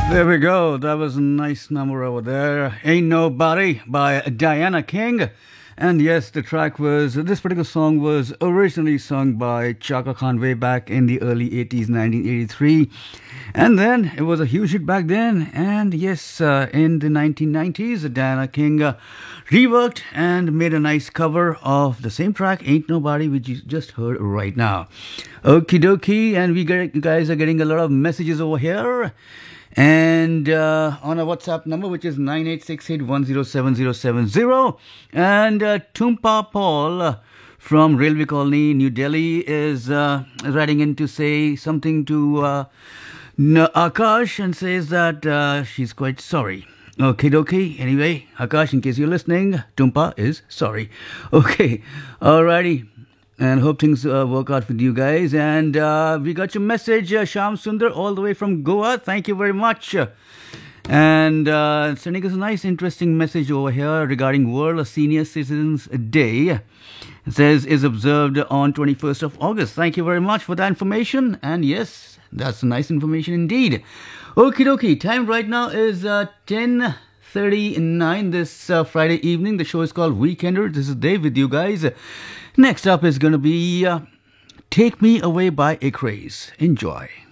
There we go. That was a nice number over there. Ain't Nobody by Diana King. And yes, the track was, this particular song was originally sung by Chaka Khan way back in the early 80s, 1983. And then it was a huge hit back then. And yes, in the 1990s, Diana King reworked and made a nice cover of the same track, Ain't Nobody, which you just heard right now. Okie dokie. And you guys are getting a lot of messages over here. And on a WhatsApp number, which is 9868107070. And Tumpa Paul from Railway Colony, New Delhi, is writing in to say something to Akash and says that she's quite sorry. Okay, dokie. Anyway, Akash, in case you're listening, Tumpa is sorry. Okay, alrighty. And hope things work out with you guys. And we got your message, Sham Sundar, all the way from Goa. Thank you very much. And sending us a nice, interesting message over here regarding World Senior Citizens Day. It says is observed on 21st of August. Thank you very much for that information. And yes, that's nice information indeed. Okie dokie. Time right now is 10:39 this Friday evening. The show is called Weekender. This is Dave with you guys. Next up is going to be Take Me Away by A Craze. Enjoy.